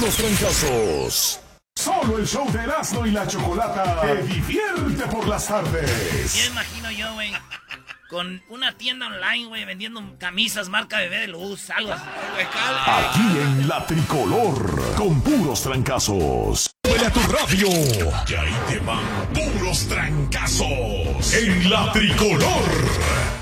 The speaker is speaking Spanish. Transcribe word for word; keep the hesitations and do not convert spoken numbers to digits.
puros trancazos. Solo el show de Erasmo y la Chocolata te divierte por las tardes. Ya imagino yo, güey, con una tienda online, güey, vendiendo camisas marca Bebé de Luz, algo así. Aquí en La Tricolor, con puros trancazos. ¡Huele a tu radio! Y ahí te van puros trancazos en La Tricolor.